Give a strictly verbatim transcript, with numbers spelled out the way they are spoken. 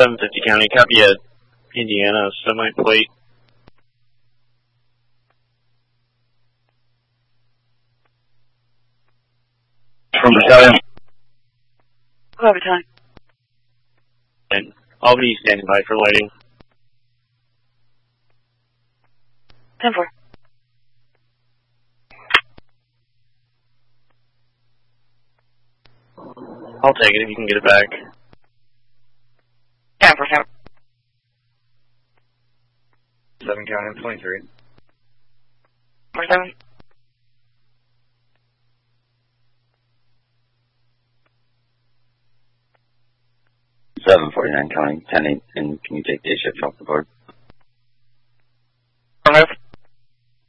seven fifty County, copy at Indiana, semi-plate. From battalion. Overtime. And Albany standing by for lighting. ten four. I'll take it if you can get it back. ten four seven. seven County, twenty-three. four seven. seven forty-nine County, ten eight, and can you take day shift off the board? Remove.